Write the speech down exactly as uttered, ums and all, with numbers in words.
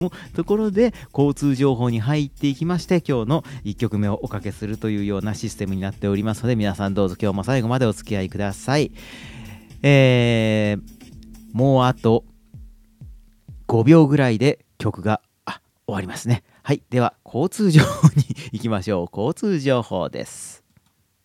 ところで交通情報に入っていきまして、今日のいっきょくめをおかけするというようなシステムになっておりますので、皆さんどうぞ今日も最後までお付き合いください。えー、もうあとごびょうぐらいで曲があ終わりますね。はい、では交通情報に行きましょう。交通情報です。